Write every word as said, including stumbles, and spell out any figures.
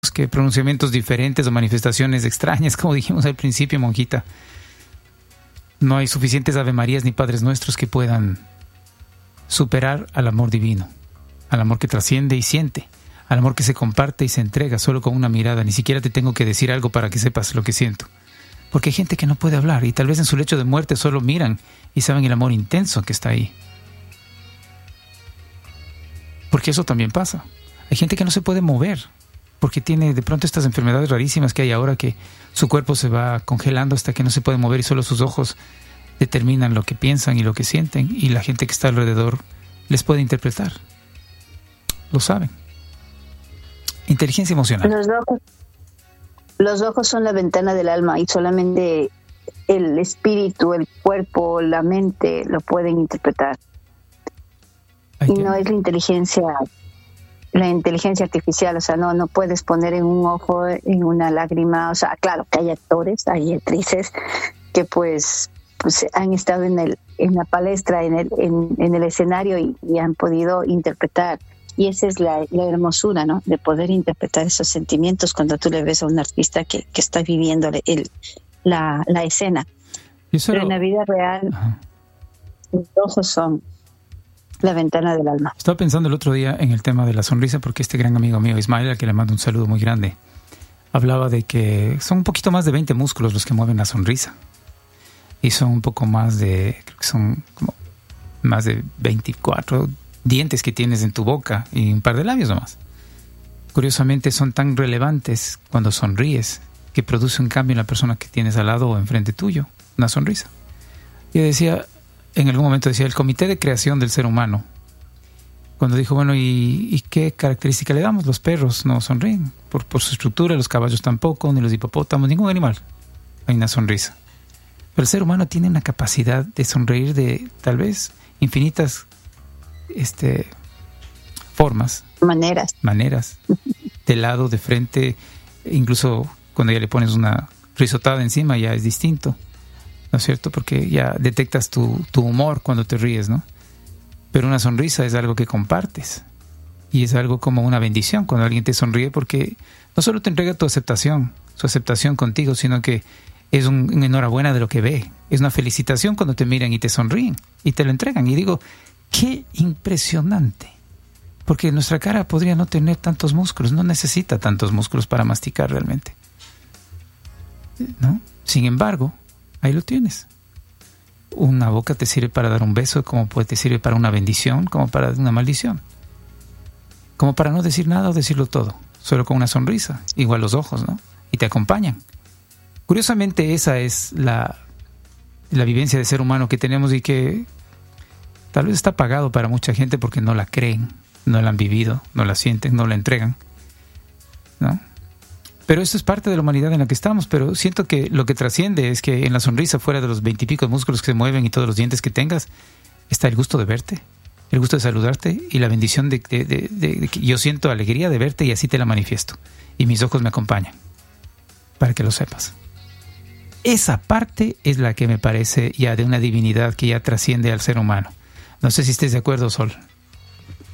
que pronunciamientos diferentes o manifestaciones extrañas, como dijimos al principio, monjita. No hay suficientes Ave Marías ni Padres Nuestros que puedan superar al amor divino, al amor que trasciende y siente, al amor que se comparte y se entrega solo con una mirada. Ni siquiera te tengo que decir algo para que sepas lo que siento. Porque hay gente que no puede hablar y tal vez en su lecho de muerte solo miran y saben el amor intenso que está ahí. Porque eso también pasa. Hay gente que no se puede mover porque tiene de pronto estas enfermedades rarísimas que hay ahora, que su cuerpo se va congelando hasta que no se puede mover y solo sus ojos determinan lo que piensan y lo que sienten, y la gente que está alrededor les puede interpretar. Lo saben. Inteligencia emocional. Los ojos, los ojos son la ventana del alma y solamente el espíritu, el cuerpo, la mente lo pueden interpretar. Y no es la inteligencia la inteligencia artificial, o sea, no no puedes poner en un ojo, en una lágrima, o sea, claro que hay actores, hay actrices que pues pues han estado en el en la palestra, en el en, en el escenario y, y han podido interpretar, y esa es la, la hermosura, ¿no? De poder interpretar esos sentimientos cuando tú le ves a un artista que, que está viviendo el la, la escena. Solo... Pero en la vida real, ajá, los ojos son la ventana del alma. Estaba pensando el otro día en el tema de la sonrisa, porque este gran amigo mío, Ismael, al que le mando un saludo muy grande, hablaba de que son un poquito más de veinte músculos los que mueven la sonrisa. Y son un poco más de, creo que son como más de veinticuatro dientes que tienes en tu boca y un par de labios nomás. Curiosamente son tan relevantes cuando sonríes que produce un cambio en la persona que tienes al lado o enfrente tuyo, una sonrisa. Yo decía, en algún momento decía, el comité de creación del ser humano, cuando dijo, bueno, ¿y, y qué característica le damos? Los perros no sonríen por, por su estructura, los caballos tampoco, ni los hipopótamos, ningún animal. Hay una sonrisa. Pero el ser humano tiene una capacidad de sonreír de, tal vez, infinitas este, formas. Maneras. Maneras. De lado, de frente, incluso cuando ya le pones una risotada encima ya es distinto, ¿no es cierto? Porque ya detectas tu, tu humor cuando te ríes, ¿no? Pero una sonrisa es algo que compartes y es algo como una bendición cuando alguien te sonríe, porque no solo te entrega tu aceptación, su aceptación contigo, sino que es un, un enhorabuena de lo que ve. Es una felicitación cuando te miran y te sonríen y te lo entregan. Y digo, qué impresionante. Porque nuestra cara podría no tener tantos músculos, no necesita tantos músculos para masticar realmente, ¿no? Sin embargo, ahí lo tienes. Una boca te sirve para dar un beso, como te sirve para una bendición, como para una maldición. Como para no decir nada o decirlo todo, solo con una sonrisa. Igual los ojos, ¿no? Y te acompañan. Curiosamente, esa es la, la vivencia de ser humano que tenemos y que tal vez está apagado para mucha gente porque no la creen, no la han vivido, no la sienten, no la entregan, ¿no? Pero esto es parte de la humanidad en la que estamos. Pero siento que lo que trasciende es que en la sonrisa, fuera de los veintipico músculos que se mueven y todos los dientes que tengas, está el gusto de verte, el gusto de saludarte y la bendición de, de, de, de, de que yo siento alegría de verte y así te la manifiesto. Y mis ojos me acompañan, para que lo sepas. Esa parte es la que me parece ya de una divinidad que ya trasciende al ser humano. No sé si estés de acuerdo, Sol.